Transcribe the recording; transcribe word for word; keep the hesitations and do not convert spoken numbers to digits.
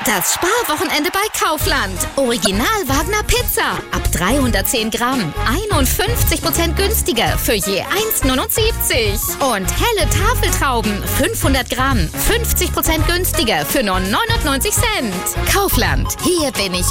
Das Sparwochenende bei Kaufland. Original Wagner Pizza. Ab dreihundertzehn Gramm. einundfünfzig Prozent günstiger für je eins neunundsiebzig. Und helle Tafeltrauben. fünfhundert Gramm. fünfzig Prozent günstiger für nur neunundneunzig Cent. Kaufland. Hier bin ich.